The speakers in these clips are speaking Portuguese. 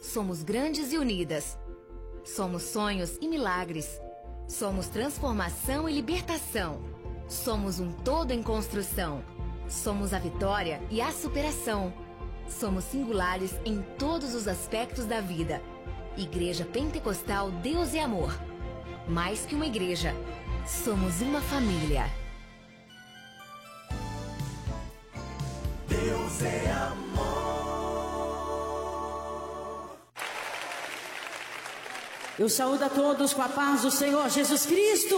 Somos grandes e unidas. Somos sonhos e milagres. Somos transformação e libertação. Somos um todo em construção. Somos a vitória e a superação. Somos singulares em todos os aspectos da vida. Igreja Pentecostal Deus é Amor. Mais que uma igreja, somos uma família. Deus é amor. Eu saúdo a todos com a paz do Senhor Jesus Cristo.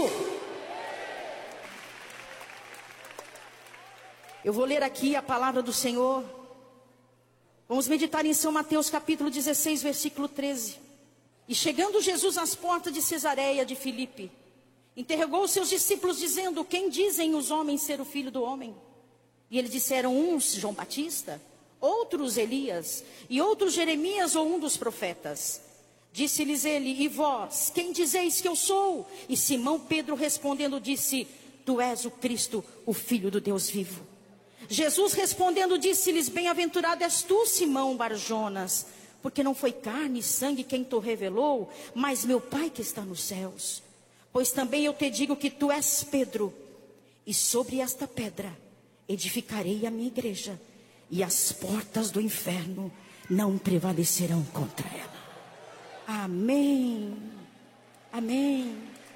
Eu vou ler aqui a palavra do Senhor. Vamos meditar em São Mateus capítulo 16, versículo 13. E chegando Jesus às portas de Cesareia de Filipe, interrogou os seus discípulos dizendo: quem dizem os homens ser o filho do homem? E eles disseram: uns João Batista, outros Elias, e outros Jeremias ou um dos profetas. Disse-lhes ele: e vós, quem dizeis que eu sou? E Simão Pedro respondendo disse: tu és o Cristo, o Filho do Deus vivo. Jesus respondendo disse-lhes: bem-aventurado és tu, Simão Barjonas, porque não foi carne e sangue quem te revelou, mas meu Pai que está nos céus. Pois também eu te digo que tu és Pedro, e sobre esta pedra edificarei a minha igreja, e as portas do inferno não prevalecerão contra ela. Amém. Amém.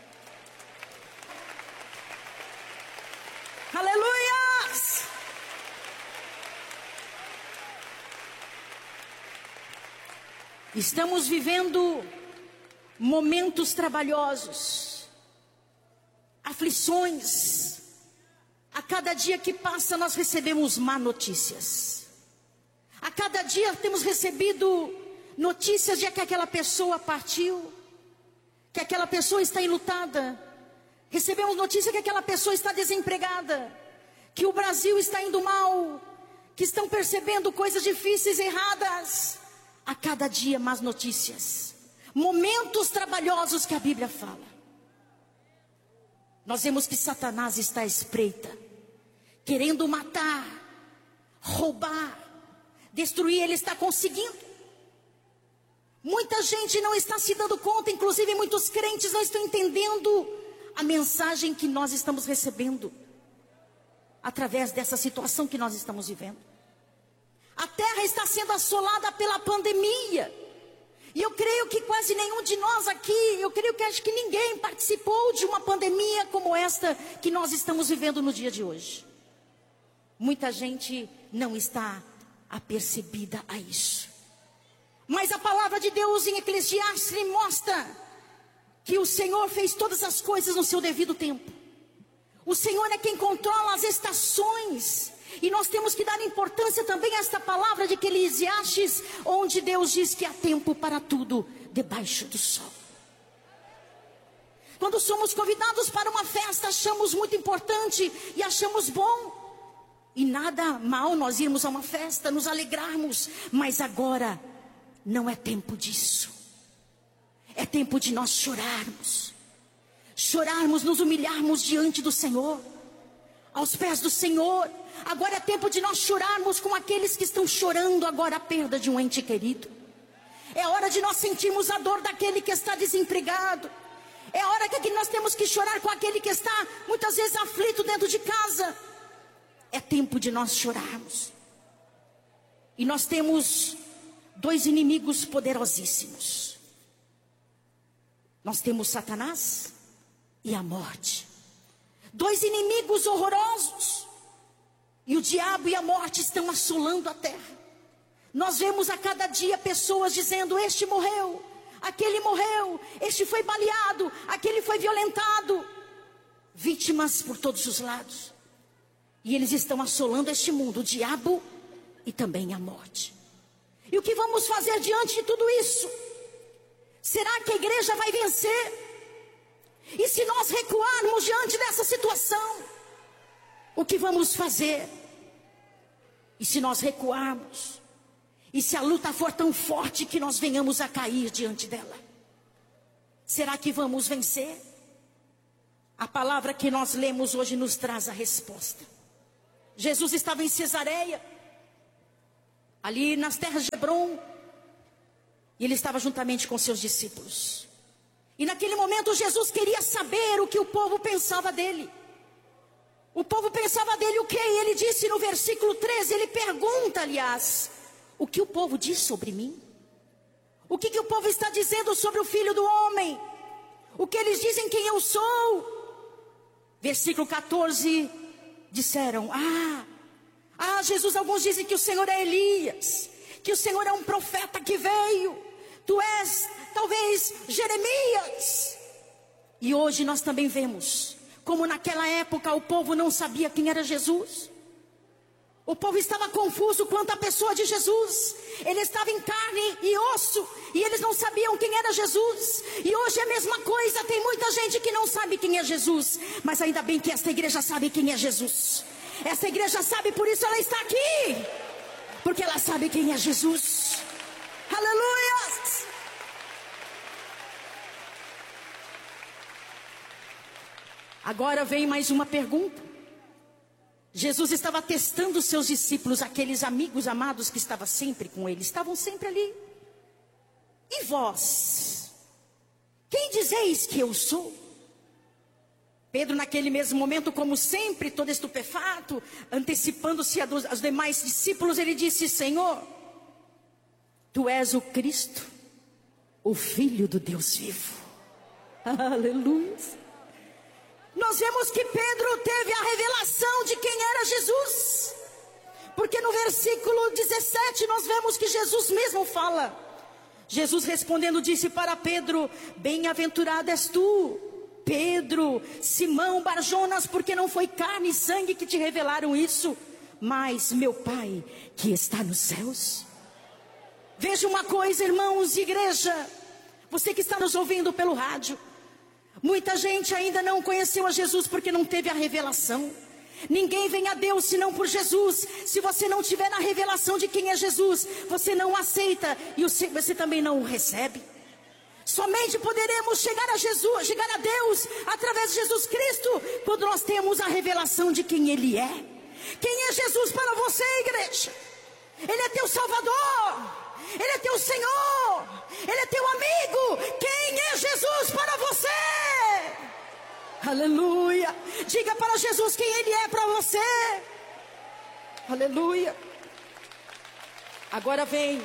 Aleluias! Estamos vivendo momentos trabalhosos, aflições. A cada dia que passa nós recebemos má notícias. A cada dia temos recebido notícias de que aquela pessoa partiu, que aquela pessoa está enlutada. Recebemos notícia que aquela pessoa está desempregada, que o Brasil está indo mal, que estão percebendo coisas difíceis, erradas. A cada dia más notícias, momentos trabalhosos que a Bíblia fala. Nós vemos que Satanás está à espreita, querendo matar, roubar, destruir. Ele está conseguindo. Muita gente não está se dando conta, inclusive muitos crentes não estão entendendo a mensagem que nós estamos recebendo através dessa situação que nós estamos vivendo. A terra está sendo assolada pela pandemia. E eu creio que quase nenhum de nós aqui, acho que ninguém participou de uma pandemia como esta que nós estamos vivendo no dia de hoje. Muita gente não está apercebida a isso. Mas a palavra de Deus em Eclesiastes mostra que o Senhor fez todas as coisas no seu devido tempo. O Senhor é quem controla as estações. E nós temos que dar importância também a esta palavra de Eclesiastes, onde Deus diz que há tempo para tudo debaixo do sol. Quando somos convidados para uma festa, achamos muito importante e achamos bom. E nada mal nós irmos a uma festa, nos alegrarmos. Mas agora não é tempo disso. É tempo de nós chorarmos. Chorarmos, nos humilharmos diante do Senhor, aos pés do Senhor. Agora é tempo de nós chorarmos com aqueles que estão chorando agora a perda de um ente querido. É hora de nós sentirmos a dor daquele que está desempregado. É hora que nós temos que chorar com aquele que está muitas vezes aflito dentro de casa. É tempo de nós chorarmos. E nós temos dois inimigos poderosíssimos. Nós temos Satanás e a morte. Dois inimigos horrorosos. E o diabo e a morte estão assolando a terra. Nós vemos a cada dia pessoas dizendo: este morreu, aquele morreu, este foi baleado, aquele foi violentado. Vítimas por todos os lados. E eles estão assolando este mundo, o diabo e também a morte. E o que vamos fazer diante de tudo isso? Será que a igreja vai vencer? E se nós recuarmos diante dessa situação, o que vamos fazer? E se nós recuarmos? E se a luta for tão forte que nós venhamos a cair diante dela? Será que vamos vencer? A palavra que nós lemos hoje nos traz a resposta. Jesus estava em Cesareia, ali nas terras de Hebrom. E ele estava juntamente com seus discípulos. E naquele momento Jesus queria saber o que o povo pensava dele. O povo pensava dele o quê? E ele disse no versículo 13, ele pergunta, aliás, o que o povo diz sobre mim? O que o povo está dizendo sobre o Filho do Homem? O que eles dizem quem eu sou? Versículo 14, disseram, Jesus, alguns dizem que o Senhor é Elias, que o Senhor é um profeta que veio, tu és talvez Jeremias. E hoje nós também vemos como naquela época o povo não sabia quem era Jesus. O povo estava confuso quanto à pessoa de Jesus. Ele estava em carne e osso, e eles não sabiam quem era Jesus. E hoje é a mesma coisa, tem muita gente que não sabe quem é Jesus. Mas ainda bem que esta igreja sabe quem é Jesus. Essa igreja sabe, por isso ela está aqui. Porque ela sabe quem é Jesus. Aleluia! Agora vem mais uma pergunta. Jesus estava testando os seus discípulos, aqueles amigos amados que estavam sempre com ele, estavam sempre ali. E vós? Quem dizeis que eu sou? Pedro, naquele mesmo momento, como sempre, todo estupefato, antecipando-se aos demais discípulos, ele disse, Senhor, tu és o Cristo, o Filho do Deus vivo. Aleluia. Nós vemos que Pedro teve a revelação de quem era Jesus. Porque no versículo 17 nós vemos que Jesus mesmo fala. Jesus respondendo disse para Pedro, bem-aventurado és tu, Pedro, Simão Barjonas, porque não foi carne e sangue que te revelaram isso, mas meu Pai que está nos céus. Veja uma coisa, irmãos de igreja, você que está nos ouvindo pelo rádio, muita gente ainda não conheceu a Jesus porque não teve a revelação. Ninguém vem a Deus senão por Jesus. Se você não tiver a revelação de quem é Jesus, você não aceita e você também não o recebe. Somente poderemos chegar a Jesus, chegar a Deus através de Jesus Cristo, quando nós temos a revelação de quem Ele é. Quem é Jesus para você, igreja? Ele é teu Salvador. Ele é teu Senhor, Ele é teu amigo. Quem é Jesus para você? Aleluia. Diga para Jesus quem Ele é para você. Aleluia. Agora vem.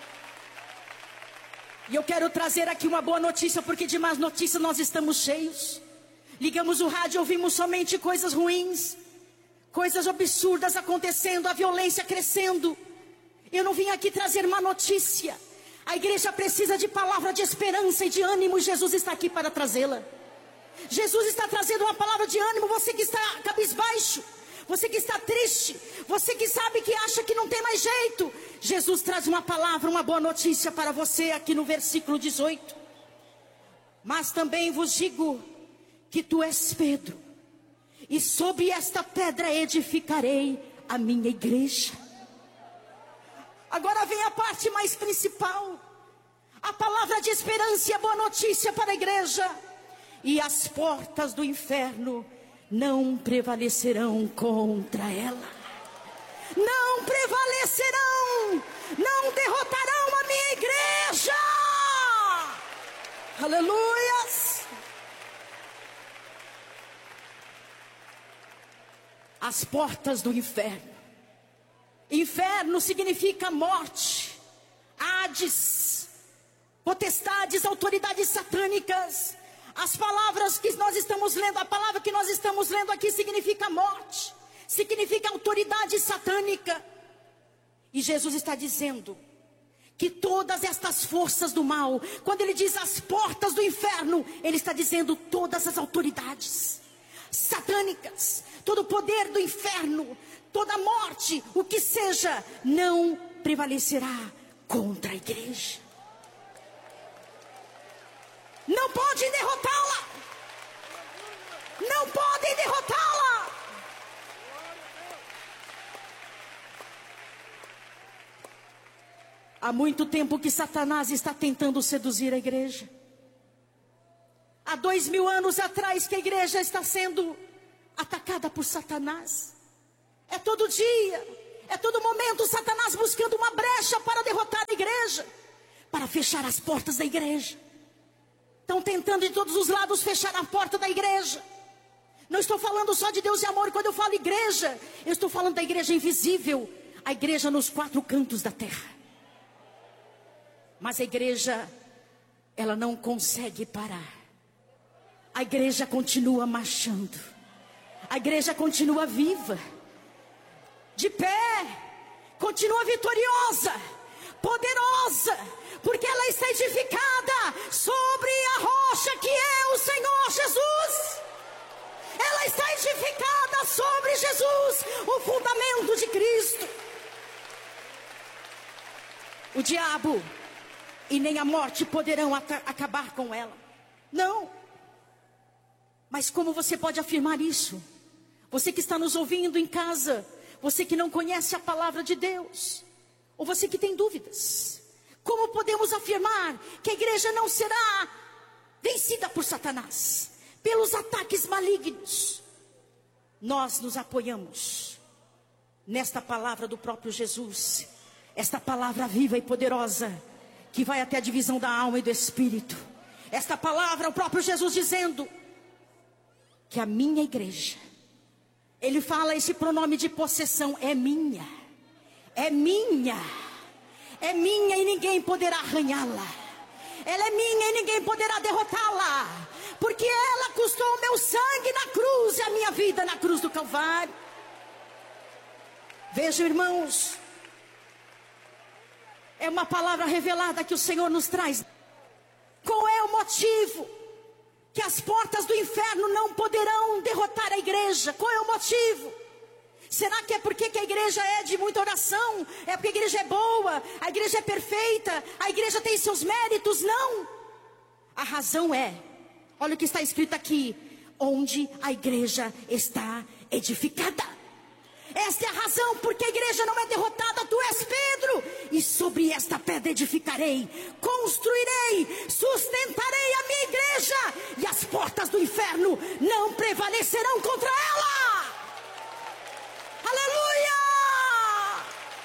E eu quero trazer aqui uma boa notícia, porque de más notícias nós estamos cheios. Ligamos o rádio e ouvimos somente coisas ruins, coisas absurdas acontecendo, a violência crescendo. Eu não vim aqui trazer má notícia. A igreja precisa de palavra de esperança e de ânimo, e Jesus está aqui para trazê-la. Jesus está trazendo uma palavra de ânimo. Você que está cabisbaixo, você que está triste, você que sabe que acha que não tem mais jeito, Jesus traz uma palavra, uma boa notícia para você aqui no versículo 18. Mas também vos digo que tu és Pedro, e sobre esta pedra edificarei a minha igreja. Agora vem a parte mais principal, a palavra de esperança e a boa notícia para a igreja. E as portas do inferno não prevalecerão contra ela. Não prevalecerão, não derrotarão a minha igreja. Aleluias. As portas do inferno. Inferno significa morte, Hades, potestades, autoridades satânicas. As palavras que nós estamos lendo, a palavra que nós estamos lendo aqui significa morte, significa autoridade satânica. E Jesus está dizendo que todas estas forças do mal, quando ele diz as portas do inferno, ele está dizendo todas as autoridades satânicas, todo o poder do inferno, toda morte, o que seja, não prevalecerá contra a igreja. Não podem derrotá-la. Não podem derrotá-la. Há muito tempo que Satanás está tentando seduzir a igreja. Há 2000 anos atrás que a igreja está sendo atacada por Satanás. É todo dia, é todo momento Satanás buscando uma brecha para derrotar a igreja, para fechar as portas da igreja. Estão tentando de todos os lados fechar a porta da igreja. Não estou falando só de Deus e amor. Quando eu falo igreja, eu estou falando da igreja invisível. A igreja nos 4 cantos da terra. Mas a igreja, ela não consegue parar. A igreja continua marchando. A igreja continua viva. De pé. Continua vitoriosa. Poderosa. Porque ela está edificada sobre a rocha que é o Senhor Jesus. Ela está edificada sobre Jesus, o fundamento de Cristo. O diabo e nem a morte poderão acabar com ela. Não. Mas como você pode afirmar isso? Você que está nos ouvindo em casa, você que não conhece a palavra de Deus, ou você que tem dúvidas. Como podemos afirmar que a igreja não será vencida por Satanás, pelos ataques malignos? Nós nos apoiamos nesta palavra do próprio Jesus, esta palavra viva e poderosa, que vai até a divisão da alma e do espírito. Esta palavra, o próprio Jesus dizendo que a minha igreja, ele fala esse pronome de possessão, é minha, é minha. É minha e ninguém poderá arranhá-la. Ela é minha e ninguém poderá derrotá-la. Porque ela custou o meu sangue na cruz e a minha vida na cruz do Calvário. Vejam, irmãos. É uma palavra revelada que o Senhor nos traz. Qual é o motivo que as portas do inferno não poderão derrotar a igreja? Qual é o motivo? Será que é porque que a igreja é de muita oração? É porque a igreja é boa? A igreja é perfeita? A igreja tem seus méritos? Não. A razão é, olha o que está escrito aqui: onde a igreja está edificada. Esta é a razão porque a igreja não é derrotada. Tu és Pedro, e sobre esta pedra edificarei, construirei, sustentarei a minha igreja, e as portas do inferno não prevalecerão contra ela. Aleluia!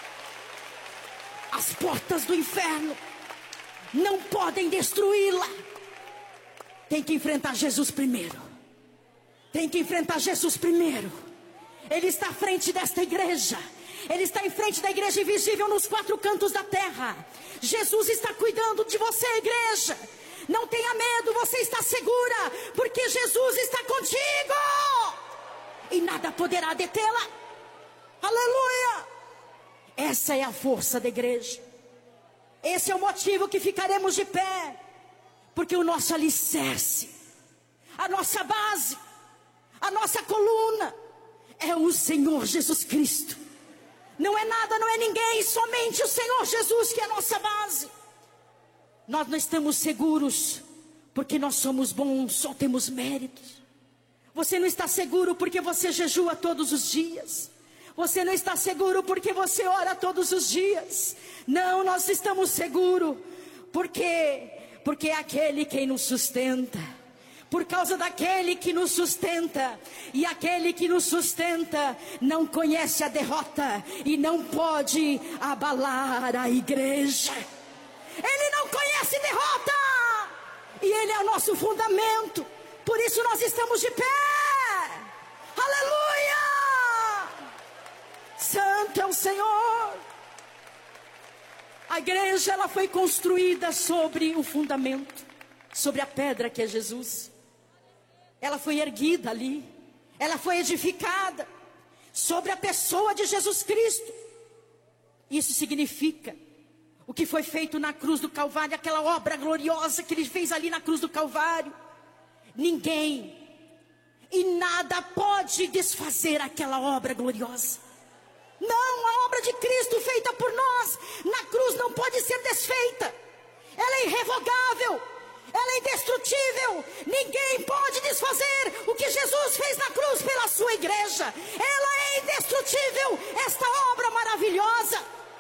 As portas do inferno não podem destruí-la. Tem que enfrentar Jesus primeiro. Tem que enfrentar Jesus primeiro. Ele está à frente desta igreja. Ele está em frente da igreja invisível nos 4 cantos da terra. Jesus está cuidando de você, igreja. Não tenha medo, você está segura, porque Jesus está contigo. E nada poderá detê-la. Aleluia! Essa é a força da igreja. Esse é o motivo que ficaremos de pé. Porque o nosso alicerce, a nossa base, a nossa coluna é o Senhor Jesus Cristo. Não é nada, não é ninguém, somente o Senhor Jesus que é a nossa base. Nós não estamos seguros porque nós somos bons, só temos méritos. Você não está seguro porque você jejua todos os dias. Você não está seguro porque você ora todos os dias. Não, nós estamos seguros porque é aquele quem nos sustenta. Por causa daquele que nos sustenta. E aquele que nos sustenta não conhece a derrota e não pode abalar a igreja. Ele não conhece derrota. E ele é o nosso fundamento. Por isso nós estamos de pé. Aleluia! Santo é o Senhor. A igreja, ela foi construída sobre o fundamento, sobre a pedra que é Jesus. Ela foi erguida ali, ela foi edificada sobre a pessoa de Jesus Cristo. Isso significa o que foi feito na cruz do Calvário, aquela obra gloriosa que ele fez ali na cruz do Calvário. Ninguém e nada pode desfazer aquela obra gloriosa. Não, a obra de Cristo feita por nós na cruz não pode ser desfeita. Ela é irrevogável, ela é indestrutível. Ninguém pode desfazer o que Jesus fez na cruz pela sua igreja. Ela é indestrutível, esta obra maravilhosa.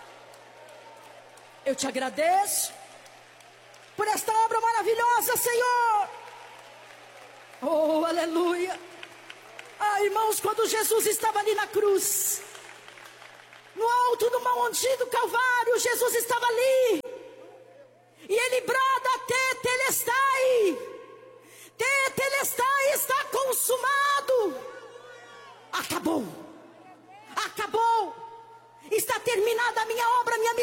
Eu te agradeço por esta obra maravilhosa, Senhor. Oh, aleluia. Ah, irmãos, quando Jesus estava ali na cruz, no alto do monte do Calvário, Jesus estava ali. E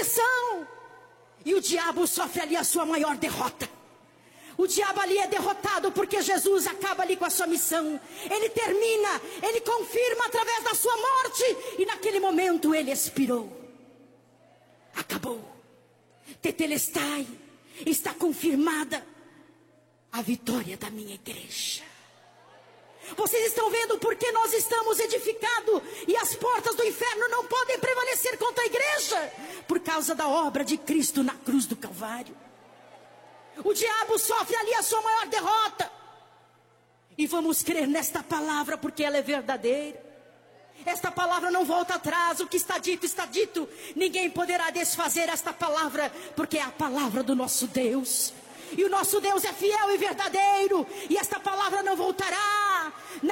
missão. E o diabo sofre ali a sua maior derrota. O diabo ali é derrotado porque Jesus acaba ali com a sua missão. Ele termina, ele confirma através da sua morte. E naquele momento ele expirou. Acabou. Tetelestai, está confirmada a vitória da minha igreja. Vocês estão vendo porque nós estamos edificados e as portas do inferno não podem prevalecer contra a igreja, por causa da obra de Cristo na cruz do Calvário. O diabo sofre ali a sua maior derrota. E vamos crer nesta palavra porque ela é verdadeira. Esta palavra não volta atrás, o que está dito, está dito. Ninguém poderá desfazer esta palavra, porque é a palavra do nosso Deus. E o nosso Deus é fiel e verdadeiro. E esta palavra não voltará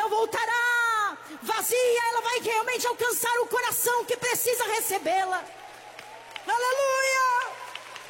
vazia. Ela vai realmente alcançar o coração que precisa recebê-la. Aleluia!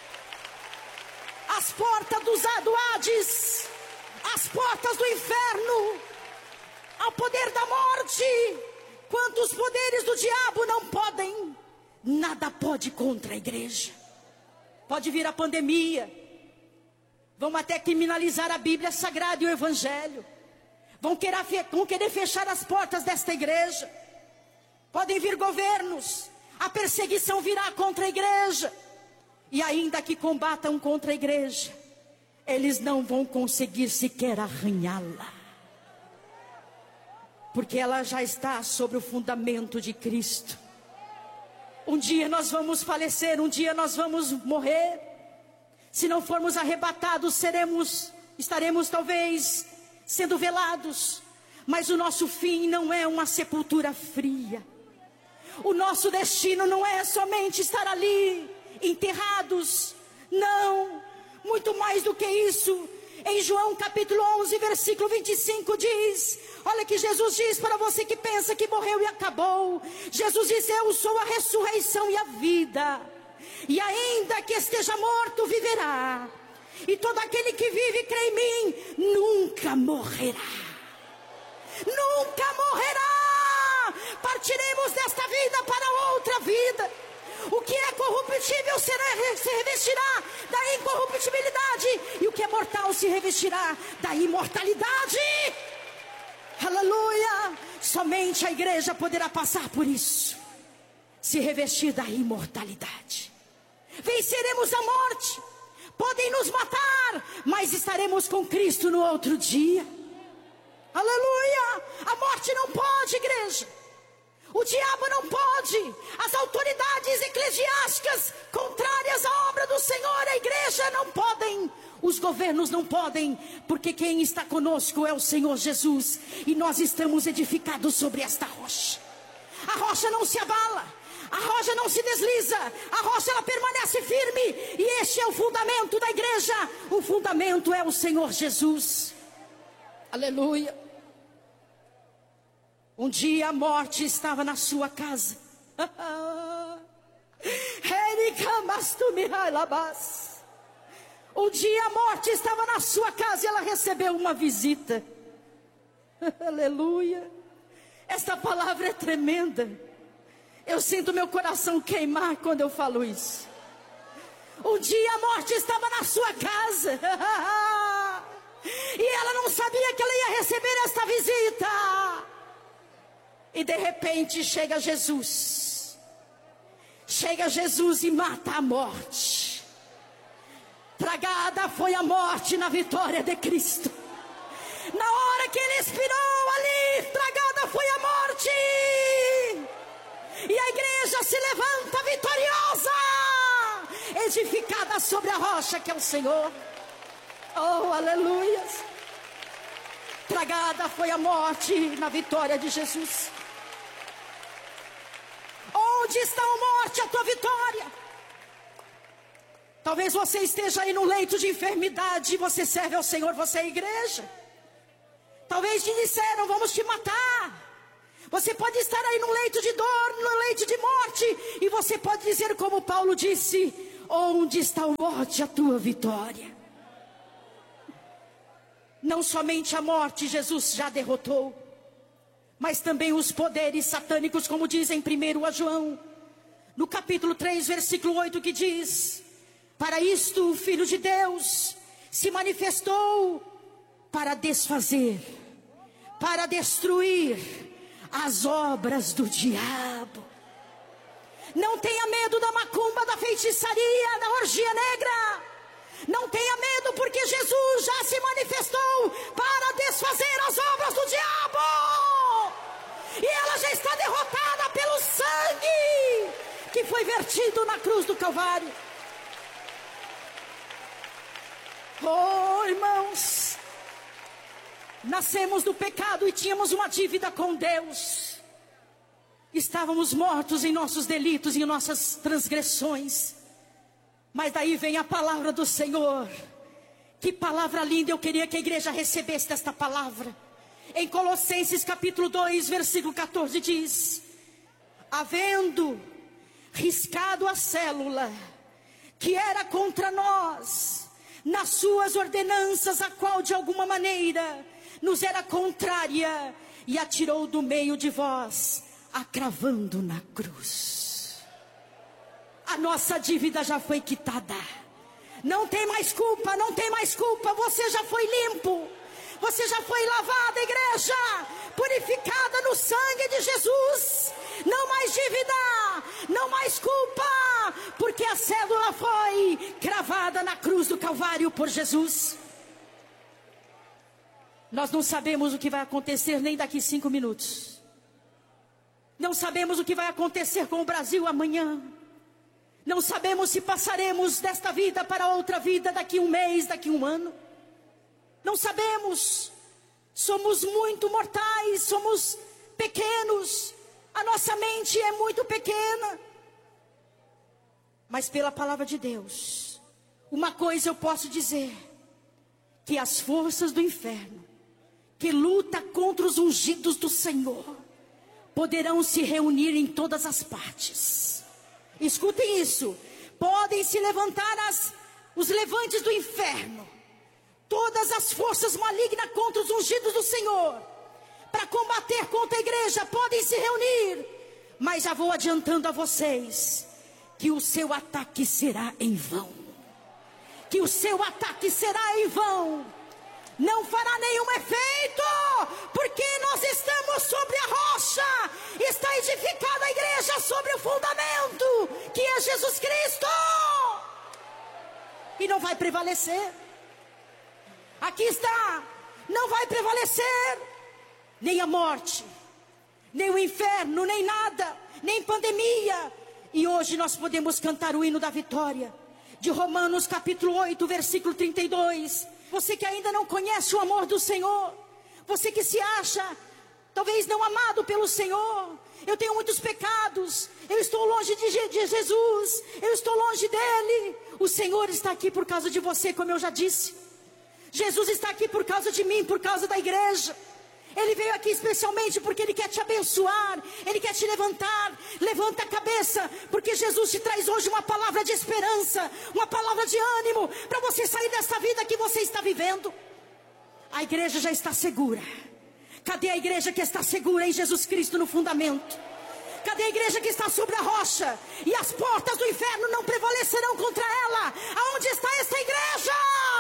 As portas do Hades, as portas do inferno, ao poder da morte, quantos poderes do diabo não podem, nada pode contra a igreja. Pode vir a pandemia, vão até criminalizar a Bíblia Sagrada e o Evangelho. Vão querer fechar as portas desta igreja. Podem vir governos. A perseguição virá contra a igreja. E ainda que combatam contra a igreja, eles não vão conseguir sequer arranhá-la. Porque ela já está sobre o fundamento de Cristo. Um dia nós vamos falecer, um dia nós vamos morrer. Se não formos arrebatados, estaremos talvez sendo velados. Mas o nosso fim não é uma sepultura fria. O nosso destino não é somente estar ali, enterrados. Não, muito mais do que isso. Em João capítulo 11, versículo 25 diz, olha que Jesus diz para você que pensa que morreu e acabou. Jesus diz, eu sou a ressurreição e a vida. E ainda que esteja morto, viverá. E todo aquele que vive e crê em mim, nunca morrerá. Nunca morrerá. Partiremos desta vida para outra vida. O que é corruptível se revestirá da incorruptibilidade. E o que é mortal se revestirá da imortalidade. Aleluia. Somente a igreja poderá passar por isso. Se revestir da imortalidade. Venceremos a morte. Podem nos matar, mas estaremos com Cristo no outro dia. Aleluia. A morte não pode, igreja. O diabo não pode. As autoridades eclesiásticas contrárias à obra do Senhor, a igreja não podem. Os governos não podem, porque quem está conosco é o Senhor Jesus. E nós estamos edificados sobre esta rocha. A rocha não se abala. A rocha não se desliza. A rocha ela permanece firme. E este é o fundamento da igreja. O fundamento é o Senhor Jesus. Aleluia. Um dia a morte estava na sua casa. Um dia a morte estava na sua casa e ela recebeu uma visita. Aleluia. Esta palavra é tremenda. Eu sinto meu coração queimar quando eu falo isso. Um dia a morte estava na sua casa. E ela não sabia que ela ia receber esta visita. E de repente chega Jesus. Chega Jesus e mata a morte. Tragada foi a morte na vitória de Cristo. Na hora que ele expirou ali, tragada foi a morte. E a igreja se levanta vitoriosa, edificada sobre a rocha que é o Senhor. Oh, aleluia. Tragada foi a morte na vitória de Jesus. Onde está a morte, a tua vitória? Talvez você esteja aí no leito de enfermidade. Você serve ao Senhor, você é a igreja. Talvez te disseram, vamos te matar. Você pode estar aí no leito de dor, no leito de morte. E você pode dizer como Paulo disse, onde está a morte, a tua vitória? Não somente a morte Jesus já derrotou, mas também os poderes satânicos, como diz em 1 João, no capítulo 3, versículo 8, que diz: para isto o Filho de Deus se manifestou para desfazer, para destruir as obras do diabo. Não tenha medo da macumba, da feitiçaria, da orgia negra. Não tenha medo, porque Jesus já se manifestou para desfazer as obras do diabo. E ela já está derrotada pelo sangue que foi vertido na cruz do Calvário. Oh, irmãos, nascemos do pecado e tínhamos uma dívida com Deus. Estávamos mortos em nossos delitos e em nossas transgressões. Mas daí vem a palavra do Senhor. Que palavra linda, eu queria que a igreja recebesse esta palavra. Em Colossenses capítulo 2, versículo 14 diz: havendo riscado a célula que era contra nós, nas suas ordenanças, a qual de alguma maneira nos era contrária, e atirou do meio de vós, a cravando na cruz. A nossa dívida já foi quitada. Não tem mais culpa, não tem mais culpa. Você já foi limpo. Você já foi lavada, igreja, purificada no sangue de Jesus. Não mais dívida, não mais culpa, porque a cédula foi cravada na cruz do Calvário por Jesus. Nós não sabemos o que vai acontecer nem daqui 5 minutos. Não sabemos o que vai acontecer com o Brasil amanhã. Não sabemos se passaremos desta vida para outra vida daqui 1 mês, daqui 1 ano. Não sabemos. Somos muito mortais, somos pequenos. A nossa mente é muito pequena. Mas pela palavra de Deus, uma coisa eu posso dizer: que as forças do inferno, que luta contra os ungidos do Senhor, poderão se reunir em todas as partes. Escutem isso. Podem se levantar os levantes do inferno, todas as forças malignas contra os ungidos do Senhor, para combater contra a igreja, podem se reunir. Mas já vou adiantando a vocês que o seu ataque será em vão. Que o seu ataque será em vão. Não fará nenhum efeito, porque nós estamos sobre a rocha. Está edificada a igreja sobre o fundamento, que é Jesus Cristo. E não vai prevalecer. Aqui está, não vai prevalecer nem a morte, nem o inferno, nem nada, nem pandemia. E hoje nós podemos cantar o hino da vitória, de Romanos capítulo 8, versículo 32. Você que ainda não conhece o amor do Senhor, você que se acha talvez não amado pelo Senhor: eu tenho muitos pecados, eu estou longe de Jesus, eu estou longe dele. O Senhor está aqui por causa de você, como eu já disse. Jesus está aqui por causa de mim, por causa da igreja. Ele veio aqui especialmente porque Ele quer te abençoar, Ele quer te levantar. Levanta a cabeça, porque Jesus te traz hoje uma palavra de esperança, uma palavra de ânimo, para você sair dessa vida que você está vivendo. A igreja já está segura. Cadê a igreja que está segura em Jesus Cristo no fundamento? Cadê a igreja que está sobre a rocha? E as portas do inferno não prevalecerão contra ela. Aonde está essa igreja?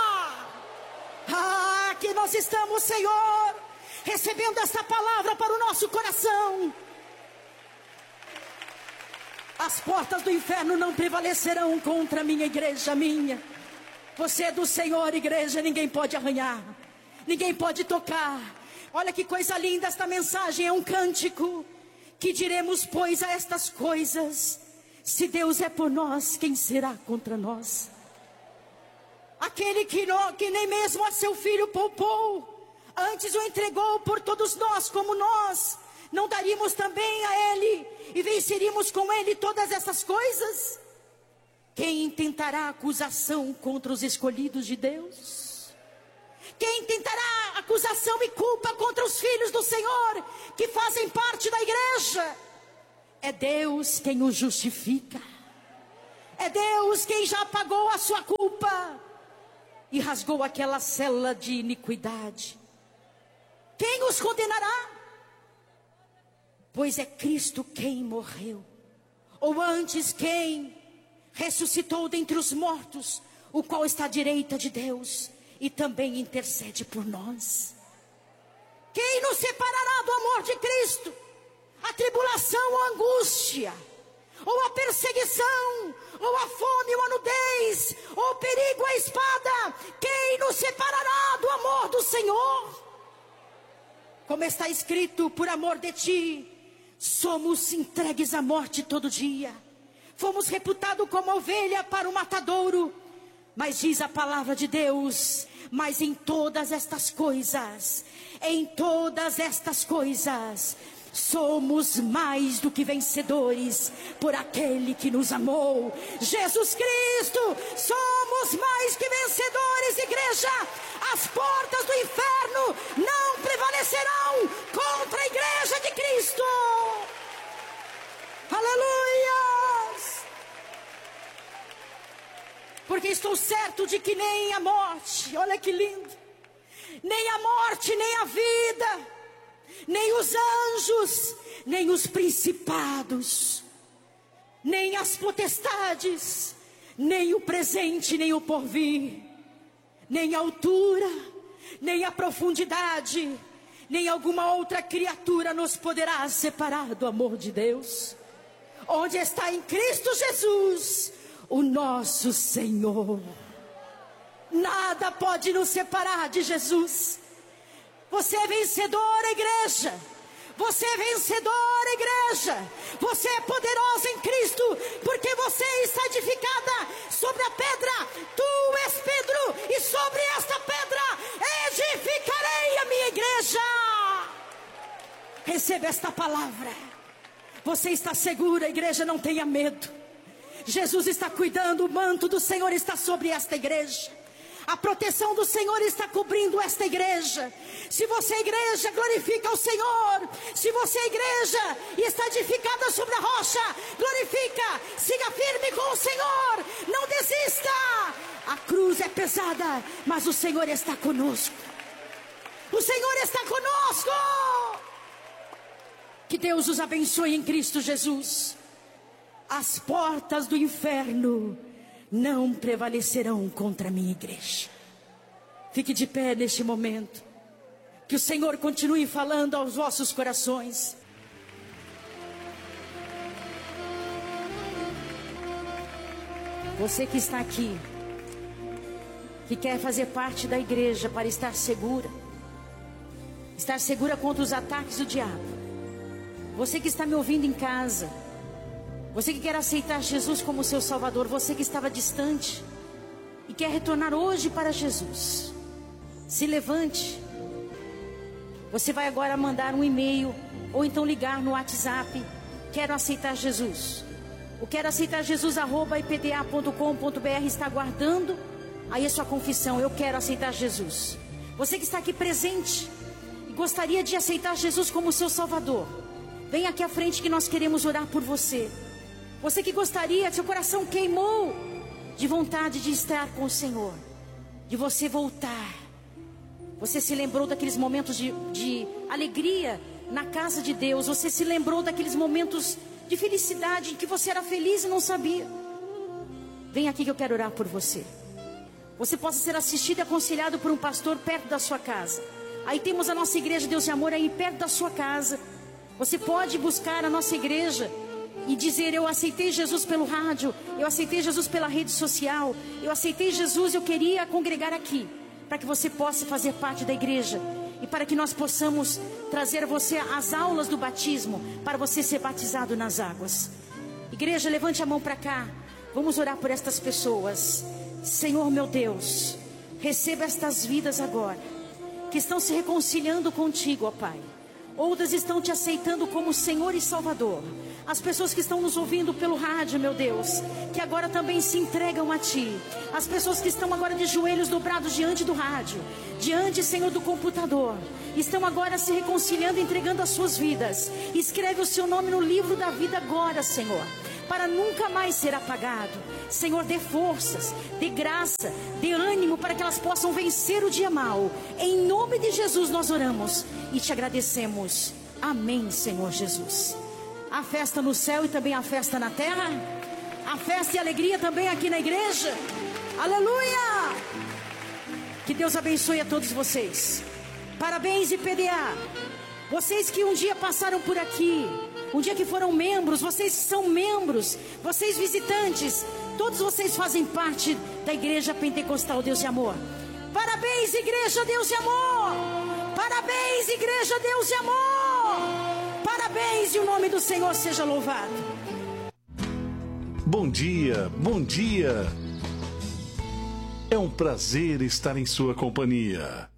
Ah, aqui nós estamos, Senhor, recebendo essa palavra para o nosso coração. As portas do inferno não prevalecerão contra a minha igreja, minha. Você é do Senhor, igreja, ninguém pode arranhar, ninguém pode tocar. Olha que coisa linda esta mensagem, é um cântico. Que diremos, pois, a estas coisas? Se Deus é por nós, quem será contra nós? Aquele que nem mesmo a seu filho poupou, antes o entregou por todos nós, como nós não daríamos também a ele e venceríamos com ele todas essas coisas? Quem intentará acusação contra os escolhidos de Deus? Quem tentará acusação e culpa contra os filhos do Senhor, que fazem parte da igreja? É Deus quem os justifica. É Deus quem já pagou a sua culpa e rasgou aquela célula de iniquidade. Quem os condenará? Pois é Cristo quem morreu, Ou antes, quem ressuscitou dentre os mortos, o qual está à direita de Deus e também intercede por nós. Quem nos separará do amor de Cristo? A tribulação ou a angústia, ou a perseguição, ou a fome ou a nudez, ou o perigo ou a espada? Quem nos separará do amor do Senhor? Como está escrito, por amor de ti, somos entregues à morte todo dia. Fomos reputados como ovelha para o matadouro. Mas diz a palavra de Deus, mas em todas estas coisas, somos mais do que vencedores por aquele que nos amou, Jesus Cristo. Somos mais que vencedores, igreja. As portas do inferno não prevalecerão contra a igreja de Cristo. Aleluia! Porque estou certo de que nem a morte, olha que lindo, nem a morte, nem a vida, nem os anjos, nem os principados, nem as potestades, nem o presente, nem o porvir, nem a altura, nem a profundidade, nem alguma outra criatura nos poderá separar do amor de Deus, onde está em Cristo Jesus, o nosso Senhor. Nada pode nos separar de Jesus. Você é vencedora, igreja. Você é vencedora, igreja. Você é poderosa em Cristo, porque você está edificada sobre a pedra. Tu és Pedro, e sobre esta pedra edificarei a minha igreja. Receba esta palavra. Você está segura, igreja, não tenha medo. Jesus está cuidando, o manto do Senhor está sobre esta igreja. A proteção do Senhor está cobrindo esta igreja. Se você, igreja, glorifica o Senhor. Se você, igreja, está edificada sobre a rocha, glorifica, siga firme com o Senhor. Não desista. A cruz é pesada, mas o Senhor está conosco. O Senhor está conosco. Que Deus os abençoe em Cristo Jesus. As portas do inferno não prevalecerão contra a minha igreja. Fique de pé neste momento. Que o Senhor continue falando aos vossos corações. Você que está aqui, que quer fazer parte da igreja para estar segura contra os ataques do diabo. Você que está me ouvindo em casa, você que quer aceitar Jesus como seu Salvador, você que estava distante e quer retornar hoje para Jesus, se levante. Você vai agora mandar um e-mail ou então ligar no WhatsApp. Quero aceitar Jesus. O quero aceitar Jesus @ipda.com.br está aguardando aí a sua confissão. Eu quero aceitar Jesus. Você que está aqui presente e gostaria de aceitar Jesus como seu Salvador, vem aqui à frente que nós queremos orar por você. Você que gostaria, seu coração queimou de vontade de estar com o Senhor, de você voltar. Você se lembrou daqueles momentos de alegria na casa de Deus. Você se lembrou daqueles momentos de felicidade em que você era feliz e não sabia. Vem aqui que eu quero orar por você. Você possa ser assistido e aconselhado por um pastor perto da sua casa. Aí temos a nossa igreja Deus e Amor aí perto da sua casa. Você pode buscar a nossa igreja e dizer: eu aceitei Jesus pelo rádio, eu aceitei Jesus pela rede social, eu aceitei Jesus, eu queria congregar aqui, para que você possa fazer parte da igreja e para que nós possamos trazer você às aulas do batismo, para você ser batizado nas águas. Igreja, levante a mão para cá, vamos orar por estas pessoas. Senhor meu Deus, receba estas vidas agora, que estão se reconciliando contigo, ó Pai. Outras estão te aceitando como Senhor e Salvador. As pessoas que estão nos ouvindo pelo rádio, meu Deus, que agora também se entregam a Ti. As pessoas que estão agora de joelhos dobrados diante do rádio, diante, Senhor, do computador, estão agora se reconciliando, entregando as suas vidas. Escreve o seu nome no livro da vida agora, Senhor, para nunca mais ser apagado. Senhor, dê forças, dê graça, dê ânimo para que elas possam vencer o dia mau. Em nome de Jesus nós oramos e te agradecemos. Amém, Senhor Jesus. Há festa no céu e também há festa na terra. Há festa e alegria também aqui na igreja. Aleluia! Que Deus abençoe a todos vocês. Parabéns, IPDA. Vocês que um dia passaram por aqui, um dia que foram membros, vocês que são membros, vocês visitantes, todos vocês fazem parte da Igreja Pentecostal Deus de Amor. Parabéns, Igreja Deus de Amor. Parabéns, Igreja Deus de Amor. Parabéns, e o nome do Senhor seja louvado. Bom dia, bom dia. É um prazer estar em sua companhia.